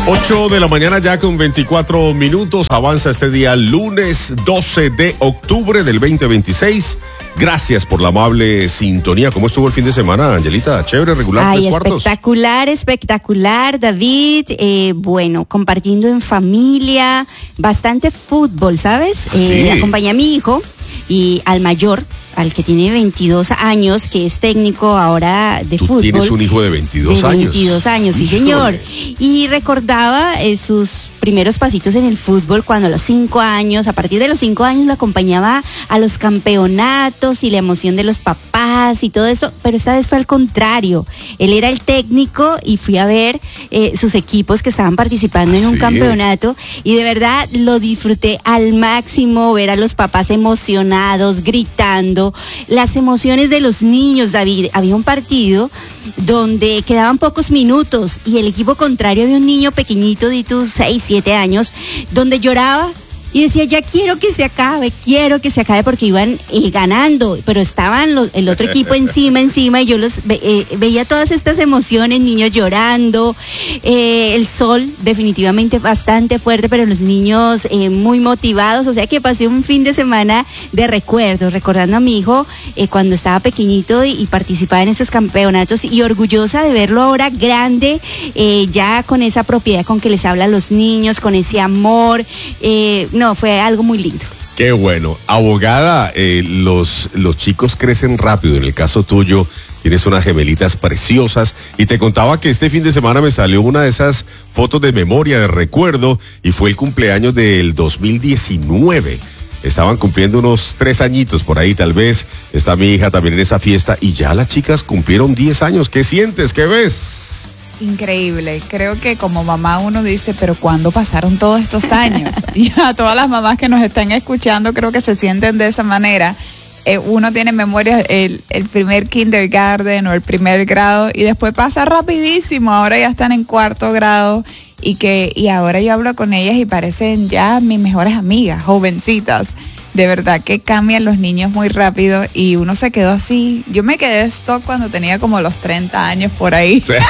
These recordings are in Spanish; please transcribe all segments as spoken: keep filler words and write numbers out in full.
ocho de la mañana ya con veinticuatro minutos. Avanza este día lunes doce de octubre del veinte veintiséis. Gracias por la amable sintonía. ¿Cómo estuvo el fin de semana, Angelita? Chévere, regular, Ay, tres cuartos. espectacular, espectacular, David. Eh, bueno, compartiendo en familia, bastante fútbol, ¿sabes? ¿Ah, sí? Eh, acompañé a mi hijo y al mayor, al que tiene veintidós años, que es técnico ahora de Tú fútbol. tienes un hijo de veintidós de años. veintidós años, sí, Híjole. señor. Y recordaba eh, sus primeros pasitos en el fútbol cuando a los cinco años, a partir de los cinco años lo acompañaba a los campeonatos y la emoción de los papás y todo eso, pero esta vez fue al contrario. Él era el técnico y fui a ver eh, sus equipos que estaban participando ¿Ah, en un sí? campeonato y de verdad lo disfruté al máximo, ver a los papás emocionados, gritando, las emociones de los niños, David. Había un partido donde quedaban pocos minutos y el equipo contrario había un niño pequeñito de tus seis, siete años, donde lloraba y decía, ya quiero que se acabe, quiero que se acabe, porque iban eh, ganando, pero estaban los, el otro equipo encima, encima, y yo los ve, eh, veía todas estas emociones, niños llorando, eh, el sol definitivamente bastante fuerte, pero los niños eh, muy motivados, o sea que pasé un fin de semana de recuerdos, recordando a mi hijo eh, cuando estaba pequeñito y, y participaba en esos campeonatos, y orgullosa de verlo ahora grande, eh, ya con esa propiedad con que les habla a los niños, con ese amor, eh, no, fue algo muy lindo. Qué bueno. Abogada, eh, los, los chicos crecen rápido. En el caso tuyo, tienes unas gemelitas preciosas. Y te contaba que este fin de semana me salió una de esas fotos de memoria, de recuerdo, y fue el cumpleaños del dos mil diecinueve. Estaban cumpliendo unos tres añitos por ahí, tal vez. Está mi hija también en esa fiesta. Y ya las chicas cumplieron diez años. ¿Qué sientes? ¿Qué ves? Increíble. Creo que como mamá uno dice, pero ¿cuándo pasaron todos estos años? Y a todas las mamás que nos están escuchando creo que se sienten de esa manera. Eh, uno tiene memoria el, el primer kindergarten o el primer grado y después pasa rapidísimo. Ahora ya están en cuarto grado y que y ahora yo hablo con ellas y parecen ya mis mejores amigas, jovencitas. De verdad que cambian los niños muy rápido y uno se quedó así. Yo me quedé stock cuando tenía como los treinta años por ahí. Sí.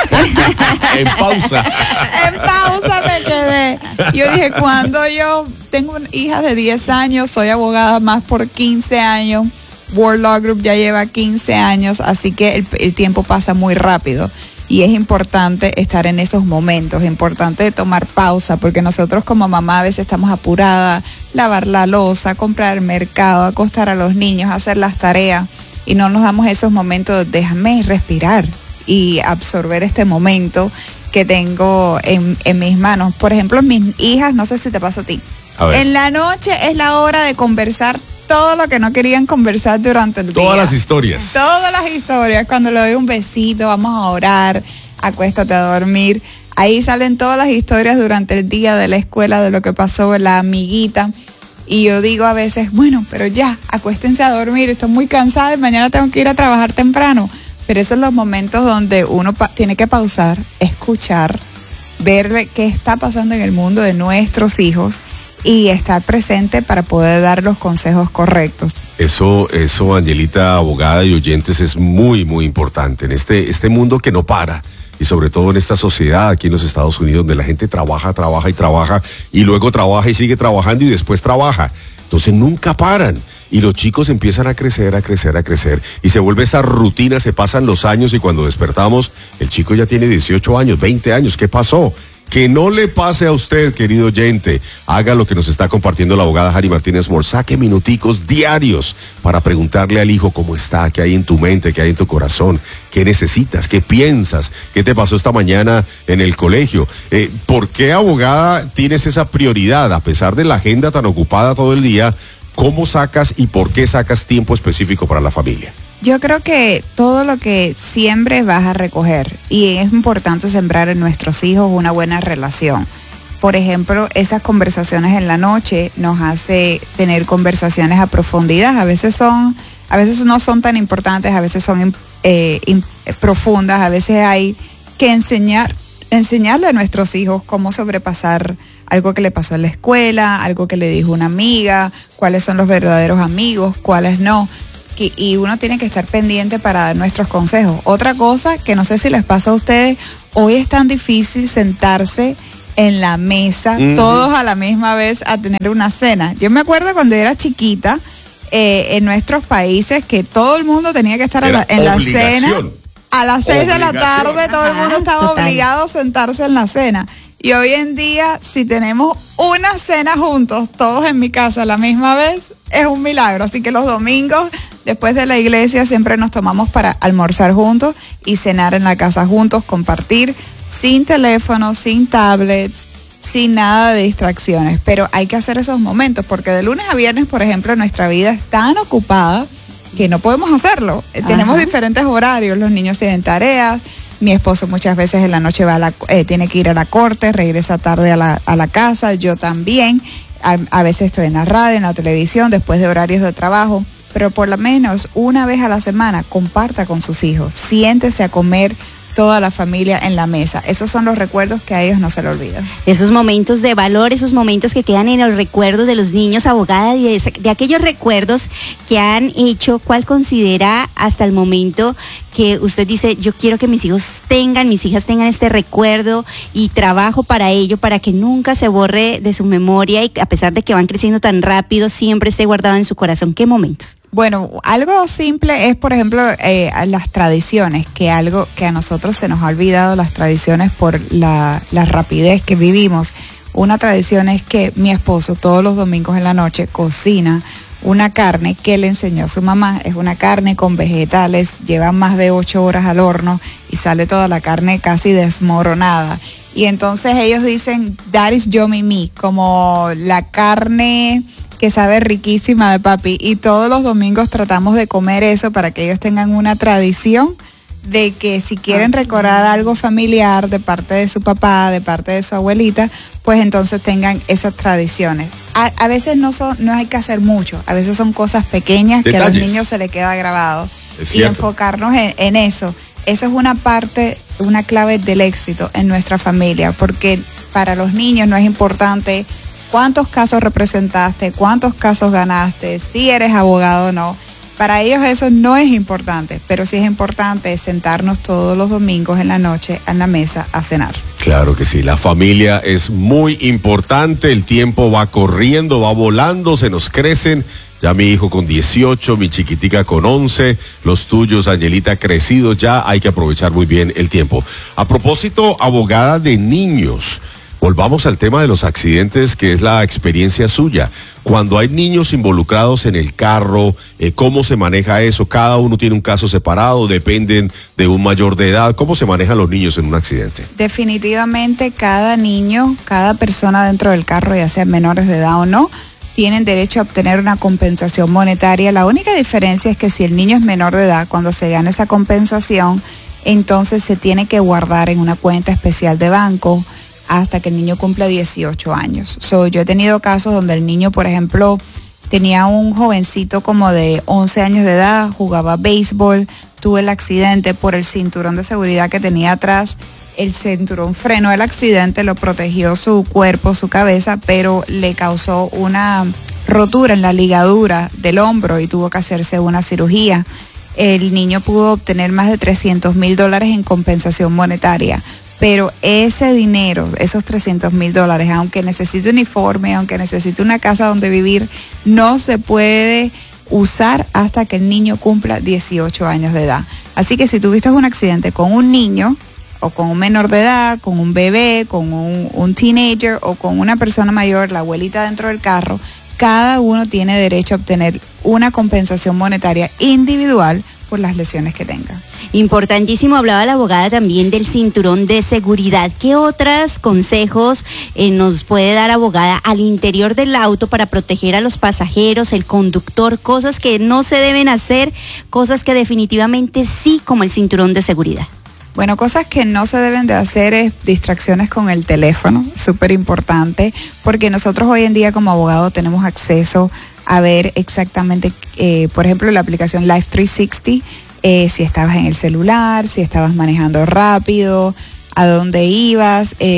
En pausa. En pausa me quedé. Yo dije, cuando yo tengo una hija de diez años, soy abogada más por quince años, World Law Group ya lleva quince años, así que el, el tiempo pasa muy rápido. Y es importante estar en esos momentos, es importante tomar pausa, porque nosotros como mamá a veces estamos apuradas, lavar la loza, comprar el mercado, acostar a los niños, hacer las tareas, y no nos damos esos momentos, déjame respirar y absorber este momento que tengo en, en mis manos. Por ejemplo, mis hijas, no sé si te pasa a ti, A ver. en la noche es la hora de conversar todo lo que no querían conversar durante el día. Todas las historias. Todas las historias, cuando le doy un besito, vamos a orar, acuéstate a dormir. Ahí salen todas las historias durante el día de la escuela, de lo que pasó, la amiguita. Y yo digo a veces, bueno, pero ya, acuéstense a dormir, estoy muy cansada y mañana tengo que ir a trabajar temprano. Pero esos son los momentos donde uno pa- tiene que pausar, escuchar, ver qué está pasando en el mundo de nuestros hijos y estar presente para poder dar los consejos correctos. Eso, eso, Angelita, abogada y oyentes, es muy, muy importante en este, este mundo que no para. Y sobre todo en esta sociedad aquí en los Estados Unidos, donde la gente trabaja, trabaja y trabaja, y luego trabaja y sigue trabajando y después trabaja. Entonces nunca paran. Y los chicos empiezan a crecer, a crecer, a crecer. Y se vuelve esa rutina, se pasan los años y cuando despertamos, el chico ya tiene dieciocho años, veinte años. ¿Qué pasó? Que no le pase a usted, querido oyente. Haga lo que nos está compartiendo la abogada Jari Martínez Moore. Saque minuticos diarios para preguntarle al hijo cómo está, qué hay en tu mente, qué hay en tu corazón, qué necesitas, qué piensas, qué te pasó esta mañana en el colegio. Eh, ¿Por qué, abogada, tienes esa prioridad? A pesar de la agenda tan ocupada todo el día, ¿cómo sacas y por qué sacas tiempo específico para la familia? Yo creo que todo lo que siembres vas a recoger y es importante sembrar en nuestros hijos una buena relación. Por ejemplo, esas conversaciones en la noche nos hace tener conversaciones a profundidad. A veces son, a veces no son tan importantes, a veces son eh, in, profundas, a veces hay que enseñar, enseñarle a nuestros hijos cómo sobrepasar algo que le pasó en la escuela, algo que le dijo una amiga, cuáles son los verdaderos amigos, cuáles no. Y uno tiene que estar pendiente para dar nuestros consejos. Otra cosa que no sé si les pasa a ustedes, hoy es tan difícil sentarse en la mesa, uh-huh. todos a la misma vez a tener una cena. Yo me acuerdo cuando era chiquita, eh, en nuestros países, que todo el mundo tenía que estar la, en la cena. A las seis de la tarde todo el mundo estaba Total. obligado a sentarse en la cena. Y hoy en día, si tenemos una cena juntos, todos en mi casa a la misma vez, es un milagro. Así que los domingos, después de la iglesia, siempre nos tomamos para almorzar juntos y cenar en la casa juntos, compartir, sin teléfono, sin tablets, sin nada de distracciones. Pero hay que hacer esos momentos, porque de lunes a viernes, por ejemplo, nuestra vida es tan ocupada que no podemos hacerlo. Ajá. Tenemos diferentes horarios, los niños tienen tareas. Mi esposo muchas veces en la noche va a la, eh, tiene que ir a la corte, regresa tarde a la, a la casa, yo también, a, a veces estoy en la radio, en la televisión, después de horarios de trabajo, pero por lo menos una vez a la semana comparta con sus hijos, siéntese a comer toda la familia en la mesa. Esos son los recuerdos que a ellos no se les olvidan. Esos momentos de valor, esos momentos que quedan en los recuerdos de los niños, abogada, de, de aquellos recuerdos que han hecho, ¿cuál considera hasta el momento que usted dice, yo quiero que mis hijos tengan, mis hijas tengan este recuerdo y trabajo para ello, para que nunca se borre de su memoria y a pesar de que van creciendo tan rápido, siempre esté guardado en su corazón? ¿Qué momentos? Bueno, algo simple es, por ejemplo, eh, las tradiciones, que algo que a nosotros se nos ha olvidado, las tradiciones por la, la rapidez que vivimos. Una tradición es que mi esposo todos los domingos en la noche cocina una carne que le enseñó su mamá. Es una carne con vegetales, lleva más de ocho horas al horno y sale toda la carne casi desmoronada. Y entonces ellos dicen, that is yummy me, como la carne que sabe riquísima de papi, y todos los domingos tratamos de comer eso para que ellos tengan una tradición de que si quieren recordar algo familiar de parte de su papá, de parte de su abuelita, pues entonces tengan esas tradiciones. A, a veces no son, no hay que hacer mucho, a veces son cosas pequeñas Detalles. que a los niños se les queda grabado. Y enfocarnos en, en eso. Eso es una parte, una clave del éxito en nuestra familia, porque para los niños no es importante cuántos casos representaste, cuántos casos ganaste, si eres abogado o no. Para ellos eso no es importante, pero sí es importante sentarnos todos los domingos en la noche en la mesa a cenar. Claro que sí, la familia es muy importante, el tiempo va corriendo, va volando, se nos crecen. Ya mi hijo con dieciocho, mi chiquitica con once, los tuyos, Angelita, crecidos ya, hay que aprovechar muy bien el tiempo. A propósito, abogada de niños, volvamos al tema de los accidentes, que es la experiencia suya. Cuando hay niños involucrados en el carro, eh, ¿cómo se maneja eso? ¿Cada uno tiene un caso separado? ¿Dependen de un mayor de edad? ¿Cómo se manejan los niños en un accidente? Definitivamente cada niño, cada persona dentro del carro, ya sean menores de edad o no, tienen derecho a obtener una compensación monetaria. La única diferencia es que si el niño es menor de edad, cuando se gana esa compensación, entonces se tiene que guardar en una cuenta especial de banco hasta que el niño cumpla dieciocho años. So, yo he tenido casos donde el niño, por ejemplo, tenía un jovencito como de once años de edad, jugaba béisbol, tuvo el accidente por el cinturón de seguridad que tenía atrás. El cinturón frenó el accidente, lo protegió su cuerpo, su cabeza, pero le causó una rotura en la ligadura del hombro y tuvo que hacerse una cirugía. El niño pudo obtener más de trescientos mil dólares en compensación monetaria. Pero ese dinero, esos trescientos mil dólares, aunque necesite uniforme, aunque necesite una casa donde vivir, no se puede usar hasta que el niño cumpla dieciocho años de edad. Así que si tuviste un accidente con un niño, o con un menor de edad, con un bebé, con un, un teenager, o con una persona mayor, la abuelita dentro del carro, cada uno tiene derecho a obtener una compensación monetaria individual por las lesiones que tenga. Importantísimo, hablaba la abogada también del cinturón de seguridad. ¿Qué otros consejos eh, nos puede dar, abogada, al interior del auto para proteger a los pasajeros, el conductor, cosas que no se deben hacer, cosas que definitivamente sí, como el cinturón de seguridad? Bueno, cosas que no se deben de hacer es distracciones con el teléfono, súper importante, porque nosotros hoy en día como abogados tenemos acceso a ver exactamente, eh, por ejemplo, la aplicación Life trescientos sesenta, eh, si estabas en el celular, si estabas manejando rápido, a dónde ibas, es,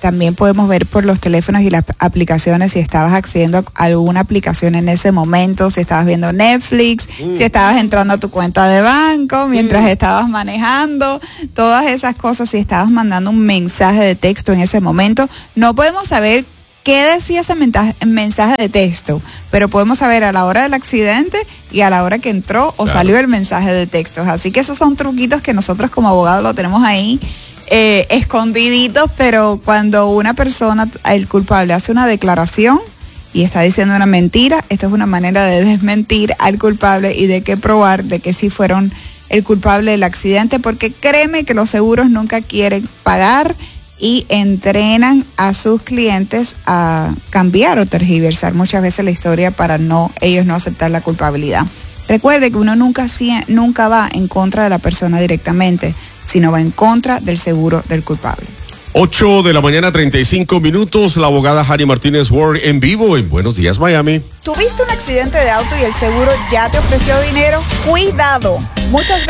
también podemos ver por los teléfonos y las aplicaciones si estabas accediendo a alguna aplicación en ese momento, si estabas viendo Netflix, mm. si estabas entrando a tu cuenta de banco mientras mm. estabas manejando, todas esas cosas, si estabas mandando un mensaje de texto en ese momento. No podemos saber qué decía ese mensaje de texto, pero podemos saber a la hora del accidente y a la hora que entró o claro. salió el mensaje de texto. Así que esos son truquitos que nosotros como abogados lo tenemos ahí eh, escondiditos, pero cuando una persona, el culpable, hace una declaración y está diciendo una mentira, esta es una manera de desmentir al culpable y de que probar de que sí fueron el culpable del accidente, porque créeme que los seguros nunca quieren pagar y entrenan a sus clientes a cambiar o tergiversar muchas veces la historia para no ellos no aceptar la culpabilidad. Recuerde que uno nunca, nunca va en contra de la persona directamente, sino va en contra del seguro del culpable. ocho de la mañana, treinta y cinco minutos, la abogada Hani Martínez Ward en vivo en Buenos Días Miami. ¿Tuviste un accidente de auto y el seguro ya te ofreció dinero? ¡Cuidado! Muchas